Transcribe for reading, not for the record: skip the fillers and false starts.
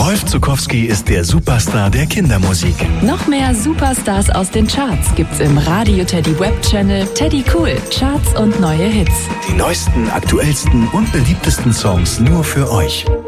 Rolf Zuckowski ist der Superstar der Kindermusik. Noch mehr Superstars aus den Charts gibt's im Radio Teddy Web Channel Teddy Cool, Charts und neue Hits. Die neuesten, aktuellsten und beliebtesten Songs nur für euch.